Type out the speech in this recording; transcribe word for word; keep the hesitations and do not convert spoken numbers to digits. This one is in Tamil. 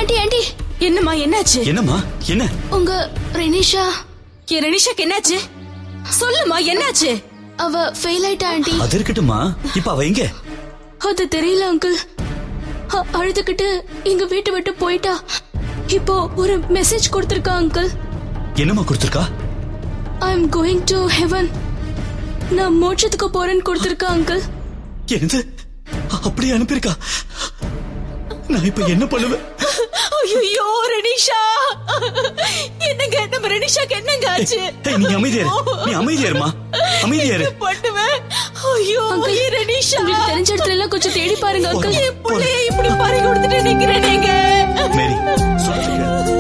ஆண்டி ஆண்டி என்னம்மா என்னாச்சு? என்னம்மா என்ன? உங்க ரெனிஷா. என் ரெனிஷாக்கு என்னாச்சு? சொல்லுமா என்னாச்சு? அவ ஃபெயில் ஆயிட்டா ஆண்டி. அது இருக்கட்டுமா, இப்ப அவ எங்க? அது தெரியல அங்கிள். அழுதுகிட்டு எங்க வீட்டு விட்டு போயிட்டா. இப்போ ஒரு மெசேஜ் கொடுத்திருக்கா அங்கிள். என்னம்மா கொடுத்திருக்கா? ஐ அம் கோயிங் டு ஹெவன். நான் மோட்சத்துக்கு போறேன்னு கொடுத்திருக்கா அங்கிள். என்னது? அப்படியே அனுப்பியிருக்கா? நான் இப்ப என்ன பண்ணுவேன்? ஐயோ ரெனிஷா, என்னங்க நம்ம ரெனிஷாக்கு என்னங்க ஆச்சு? நீ அமைதியாரு, நீ அமைதியாருமா, அமைதியாரு. பண்ணுவேன். ஐயோ ரெனிஷா, உங்களுக்கு தெரிஞ்ச இடத்துல எல்லாம் கொஞ்சம் தேடி பாருங்க அங்கிள். என் பிள்ளைய இப்படி பறி கொடுத்துட்டு நிக்கிறேன் நீங்க. மேரி